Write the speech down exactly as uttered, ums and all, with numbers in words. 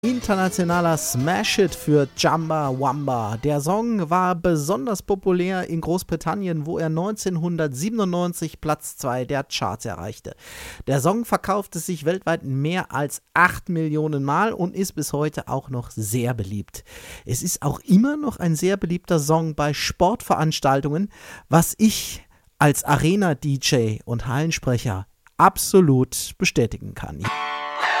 Internationaler Smash-Hit für Jamba Wamba. Der Song war besonders populär in Großbritannien, wo er neunzehnhundertsiebenundneunzig Platz zwei der Charts erreichte. Der Song verkaufte sich weltweit mehr als acht Millionen Mal und ist bis heute auch noch sehr beliebt. Es ist auch immer noch ein sehr beliebter Song bei Sportveranstaltungen, was ich als Arena-D J und Hallensprecher absolut bestätigen kann.